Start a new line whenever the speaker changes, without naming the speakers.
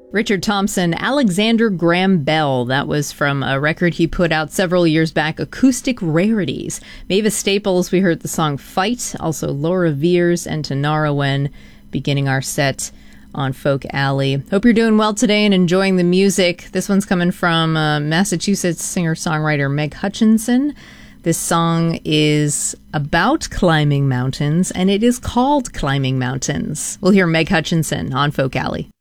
Richard Thompson, Alexander Graham Bell. That was from a record he put out several years back, Acoustic Rarities. Mavis Staples, we heard the song Fight. Also Laura Veers and Tanara Wen beginning our set on Folk Alley. Hope you're doing well today and enjoying the music. This one's coming from Massachusetts singer-songwriter Meg Hutchinson. This song is about climbing mountains, and it is called Climbing Mountains. We'll hear Meg Hutchinson on Folk Alley.